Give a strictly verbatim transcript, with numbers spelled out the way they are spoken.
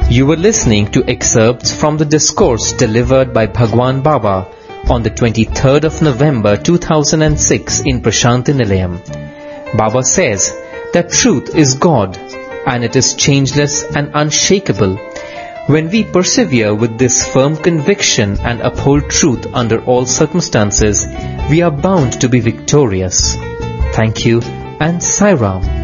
You were listening to excerpts from the discourse delivered by Bhagwan Baba on the twenty-third of November two thousand six in Prashanti Nilayam. Baba says that truth is God and it is changeless and unshakable. When we persevere with this firm conviction and uphold truth under all circumstances, we are bound to be victorious. Thank you and Sai Ram.